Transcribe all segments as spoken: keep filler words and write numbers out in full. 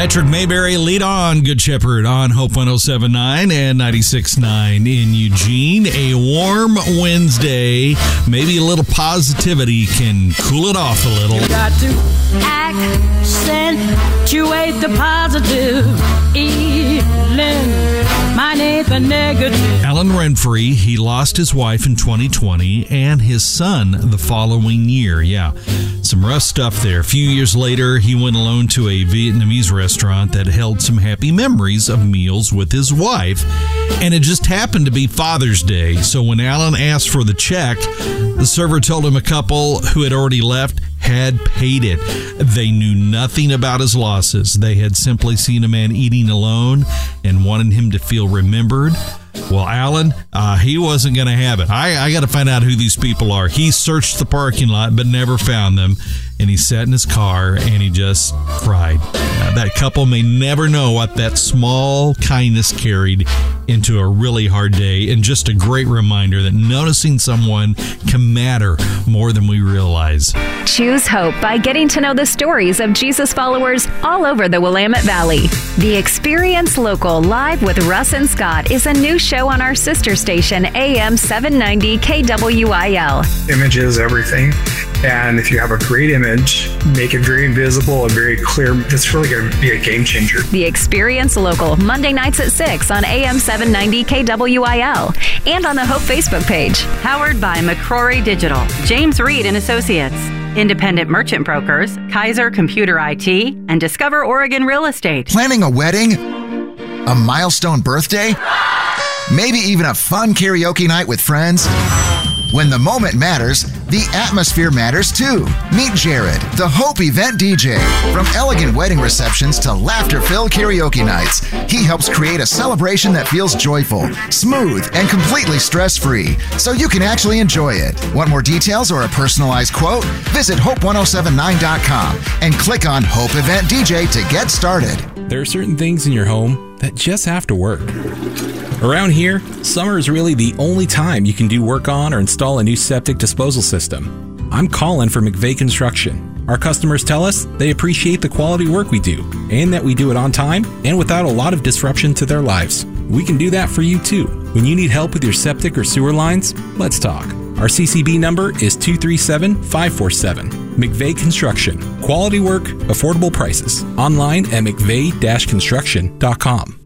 Patrick Mayberry, lead on, Good Shepherd, on Hope one oh seven point nine and ninety-six point nine in Eugene. A warm Wednesday, maybe a little positivity can cool it off a little. You got to accentuate the positive, eliminate the negative. Alan Renfrey, he lost his wife in twenty twenty and his son the following year. Yeah, some rough stuff there. A few years later, he went alone to a Vietnamese restaurant that held some happy memories of meals with his wife, and it just happened to be Father's Day. So when Alan asked for the check, the server told him a couple who had already left had paid it. They knew nothing about his losses. They had simply seen a man eating alone and wanted him to feel remembered. Well, Alan, uh, he wasn't going to have it. I, I got to find out who these people are. He searched the parking lot but never found them, and he sat in his car and he just cried. Uh, that couple may never know what that small kindness carried into a really hard day, and just a great reminder that noticing someone can matter more than we realize. Choose hope by getting to know the stories of Jesus followers all over the Willamette Valley. The Experience Local Live with Russ and Scott is a new show on our sister station, A M seven ninety K W I L. Image is everything. And if you have a great image, make it very visible and very clear, that's really going to be a game changer. The Experience Local, Monday nights at six on A M seven ninety K W I L and on the Hope Facebook page. Powered by McCrory Digital, James Reed and Associates, Independent Merchant Brokers, Kaiser Computer I T, and Discover Oregon Real Estate. Planning a wedding? A milestone birthday? Maybe even a fun karaoke night with friends? When the moment matters, the atmosphere matters too. Meet Jared, the Hope event D J. From elegant wedding receptions to laughter-filled karaoke nights, he helps create a celebration that feels joyful, smooth, and completely stress-free, so you can actually enjoy it. Want more details or a personalized quote? Visit hope one oh seven nine dot com and click on Hope Event D J to get started. There are certain things in your home that just have to work. Around here, summer is really the only time you can do work on or install a new septic disposal system. I'm Colin for McVeigh Construction. Our customers tell us they appreciate the quality work we do and that we do it on time and without a lot of disruption to their lives. We can do that for you too. When you need help with your septic or sewer lines, let's talk. Our C C B number is two three seven, five four seven. McVeigh Construction. Quality work, affordable prices. Online at mcveigh dash construction dot com.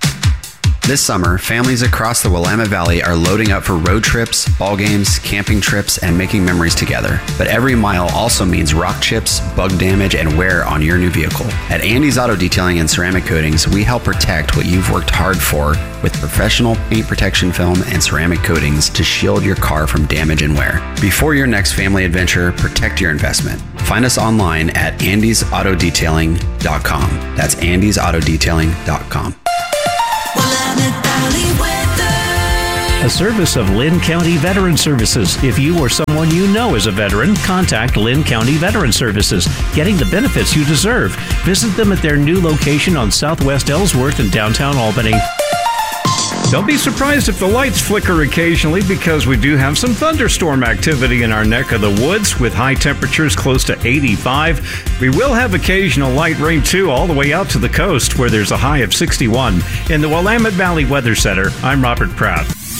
This summer, families across the Willamette Valley are loading up for road trips, ball games, camping trips, and making memories together. But every mile also means rock chips, bug damage, and wear on your new vehicle. At Andy's Auto Detailing and Ceramic Coatings, we help protect what you've worked hard for with professional paint protection film and ceramic coatings to shield your car from damage and wear. Before your next family adventure, protect your investment. Find us online at andys auto detailing dot com. That's andys auto detailing dot com. A service of Lynn County Veteran Services. If you or someone you know is a veteran, contact Lynn County Veteran Services, getting the benefits you deserve. Visit them at their new location on Southwest Ellsworth in downtown Albany. Don't be surprised if the lights flicker occasionally, because we do have some thunderstorm activity in our neck of the woods with high temperatures close to eighty-five. We will have occasional light rain too, all the way out to the coast where there's a high of sixty-one. In the Willamette Valley Weather Center, I'm Robert Pratt.